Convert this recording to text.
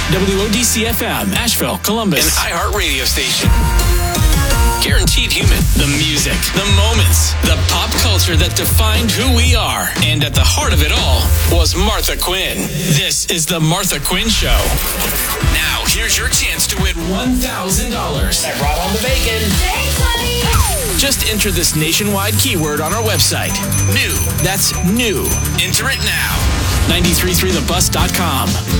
WODC-FM, Asheville, Columbus. An iHeart radio station. Guaranteed human. The music, the moments, the pop culture that defined who we are. And at the heart of it all was Martha Quinn. This is the Martha Quinn Show. Now, here's your chance to win $1,000. I brought home the bacon. Thanks, honey. Just enter this nationwide keyword on our website. New. That's new. Enter it now. 933thebus.com.